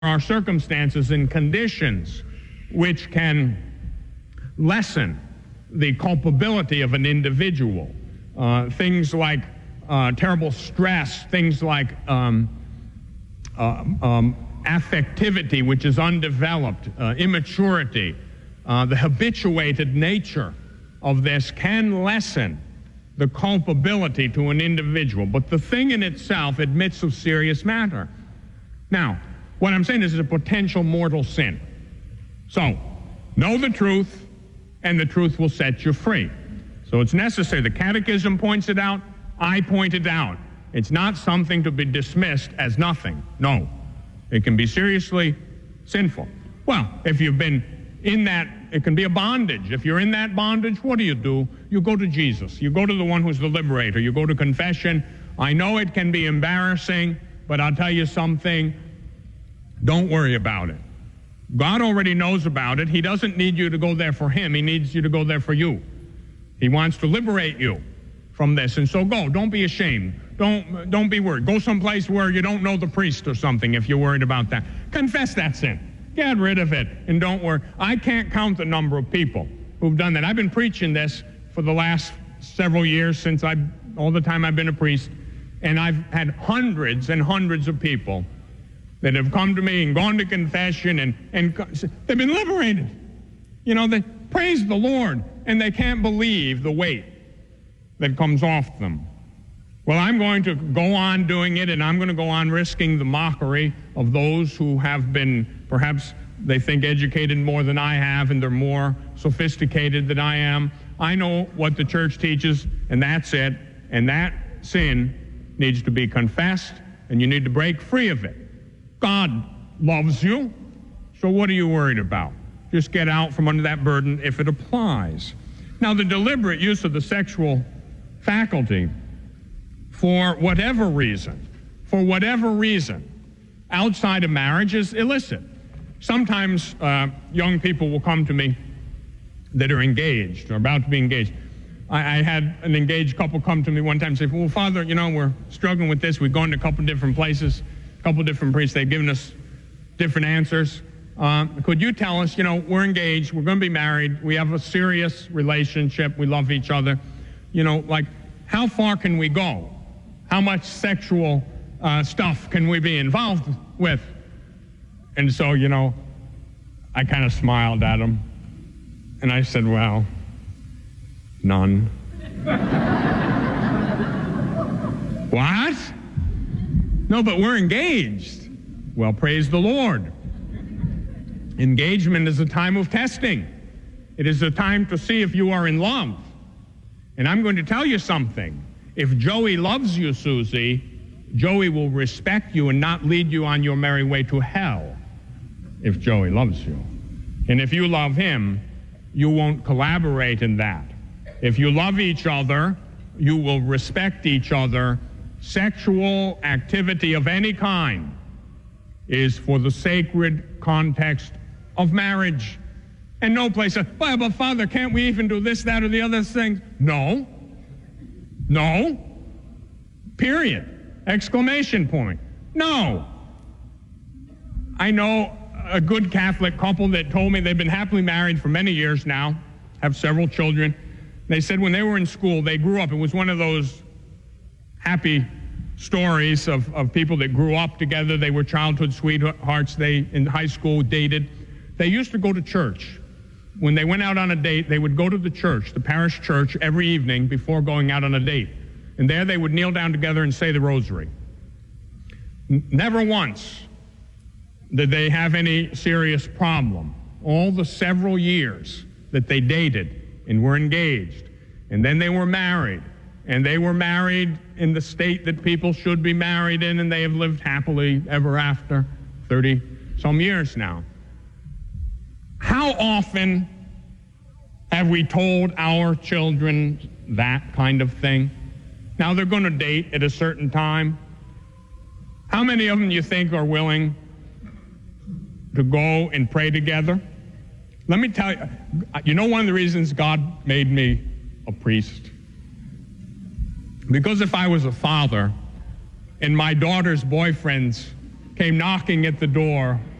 are circumstances and conditions which can lessen the culpability of an individual. Things like terrible stress, things like affectivity, which is undeveloped, immaturity, the habituated nature of this can lessen the culpability to an individual. But the thing in itself admits of serious matter. Now, what I'm saying is it's a potential mortal sin. So, know the truth, and the truth will set you free. So it's necessary. The Catechism points it out. I point it out. It's not something to be dismissed as nothing. No. It can be seriously sinful. Well, if you've been in that, it can be a bondage. If you're in that bondage, what do? You go to Jesus. You go to the one who's the liberator. You go to confession. I know it can be embarrassing, but I'll tell you something. Don't worry about it. God already knows about it. He doesn't need you to go there for him. He needs you to go there for you. He wants to liberate you from this. And so go. Don't be ashamed. Don't be worried. Go someplace where you don't know the priest or something if you're worried about that. Confess that sin. Get rid of it and don't worry. I can't count the number of people who've done that. I've been preaching this for the last several years since all the time I've been a priest, and I've had hundreds and hundreds of people that have come to me and gone to confession and they've been liberated. You know, they praise the Lord and they can't believe the weight that comes off them. Well, I'm going to go on doing it, and I'm going to go on risking the mockery of those who have been, perhaps they think, educated more than I have, and they're more sophisticated than I am. I know what the church teaches, and that's it. And that sin needs to be confessed, and you need to break free of it. God loves you, so what are you worried about? Just get out from under that burden if it applies. Now, the deliberate use of the sexual faculty for whatever reason, outside of marriage is illicit. Sometimes young people will come to me that are engaged or about to be engaged. I had an engaged couple come to me one time and say, well, Father, you know, we're struggling with this. We've gone to a couple different places, a couple different priests. They've given us different answers. Could you tell us, you know, we're engaged, we're going to be married, we have a serious relationship, we love each other. You know, like, how far can we go? How much sexual stuff can we be involved with? And so, you know, I kind of smiled at him. And I said, well, none. What? No, but we're engaged. Well, praise the Lord. Engagement is a time of testing. It is a time to see if you are in love. And I'm going to tell you something. If Joey loves you, Susie, Joey will respect you and not lead you on your merry way to hell if Joey loves you. And if you love him, you won't collaborate in that. If you love each other, you will respect each other. Sexual activity of any kind is for the sacred context of marriage. And no place, well, but Father, can't we even do this, that, or the other thing? No. No. Period. Exclamation point. No. I know a good Catholic couple that told me they've been happily married for many years now, have several children. They said when they were in school, they grew up. It was one of those happy stories of people that grew up together. They were childhood sweethearts. They, in high school, dated. They used to go to church. When they went out on a date, they would go to the church, the parish church, every evening before going out on a date. And there they would kneel down together and say the rosary. Never once did they have any serious problem. All the several years that they dated and were engaged, and then they were married, and they were married in the state that people should be married in, and they have lived happily ever after, 30-some years now. How often have we told our children that kind of thing? Now they're going to date at a certain time. How many of them do you think are willing to go and pray together? Let me tell you, you know one of the reasons God made me a priest? Because if I was a father and my daughter's boyfriends came knocking at the door